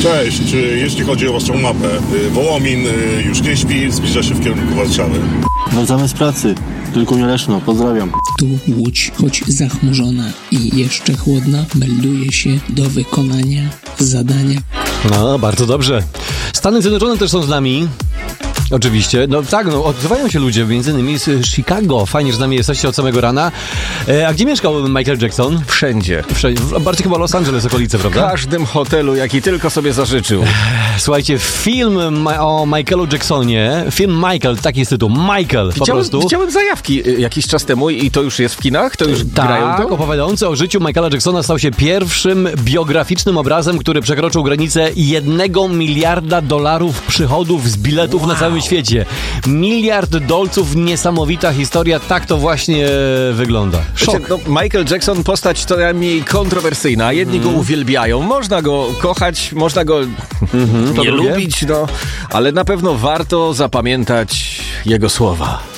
Cześć, jeśli chodzi o waszą mapę, Wołomin już nie śpi, zbliża się w kierunku Warszawy. Wracamy z pracy, tylko nie Leszno, pozdrawiam. Tu Łódź, choć zachmurzona i jeszcze chłodna, melduje się do wykonania zadania. No, bardzo dobrze. Stany Zjednoczone też są z nami. Oczywiście. No tak, odzywają się ludzie, między innymi z Chicago. Fajnie, że z nami jesteście od samego rana. A gdzie mieszkał Michael Jackson? Wszędzie. Bardziej chyba Los Angeles, okolice, prawda? W każdym hotelu, jaki tylko sobie zażyczył. Słuchajcie, film o Michaelu Jacksonie, film Michael, taki jest tytuł, Michael po prostu. Widziałem zajawki jakiś czas temu i to już jest w kinach? To już grają to? Opowiadający o życiu Michaela Jacksona stał się pierwszym biograficznym obrazem, który przekroczył granicę $1 miliarda przychodów z biletów na całym świecie. $1 miliard, niesamowita historia, tak to właśnie wygląda. Szok. Wiecie, Michael Jackson, postać to najmniej kontrowersyjna, jedni go uwielbiają, można go kochać, można go nie lubić, ale na pewno warto zapamiętać jego słowa.